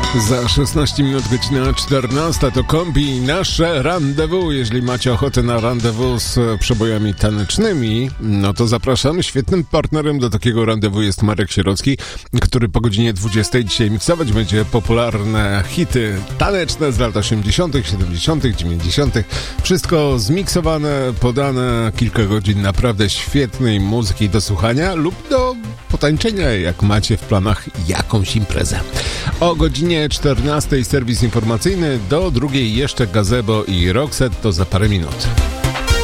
Za 16 minut godzina 14 to Kombi, nasze rendezvous. Jeżeli macie ochotę na rendezvous z przebojami tanecznymi, no to zapraszamy. Świetnym partnerem do takiego rendezvous jest Marek Sierocki, który po godzinie 20 dzisiaj miksować będzie popularne hity taneczne z lat 80., 70., 90. Wszystko zmiksowane, podane, kilka godzin naprawdę świetnej muzyki do słuchania lub do potańczenia, jak macie w planach jakąś imprezę. O godzinie 14 serwis informacyjny, do drugiej jeszcze Gazebo i Roxette, to za parę minut.